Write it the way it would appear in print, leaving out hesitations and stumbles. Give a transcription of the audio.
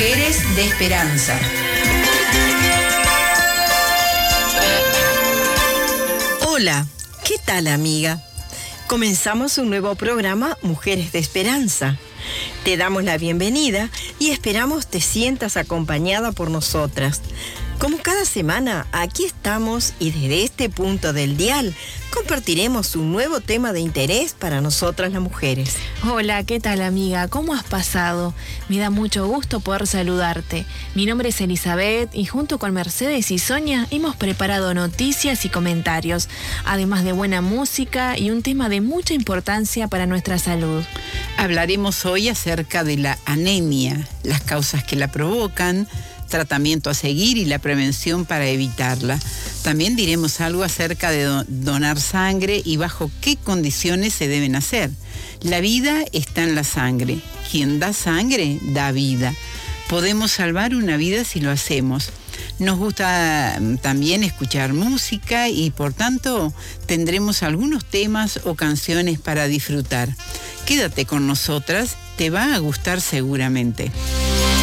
Mujeres de Esperanza. Hola, ¿qué tal, amiga? Comenzamos un nuevo programa, Mujeres de Esperanza. Te damos la bienvenida y esperamos te sientas acompañada por nosotras. Como cada semana, aquí estamos y desde este punto del dial compartiremos un nuevo tema de interés para nosotras las mujeres. Hola, ¿qué tal, amiga? ¿Cómo has pasado? Me da mucho gusto poder saludarte. Mi nombre es Elizabeth y junto con Mercedes y Sonia hemos preparado noticias y comentarios, además de buena música y un tema de mucha importancia para nuestra salud. Hablaremos hoy acerca de la anemia, las causas que la provocan, tratamiento a seguir y la prevención para evitarla. También diremos algo acerca de donar sangre y bajo qué condiciones se deben hacer. La vida está en la sangre. Quien da sangre, da vida. Podemos salvar una vida si lo hacemos. Nos gusta también escuchar música y por tanto tendremos algunos temas o canciones para disfrutar. Quédate con nosotras, te va a gustar seguramente.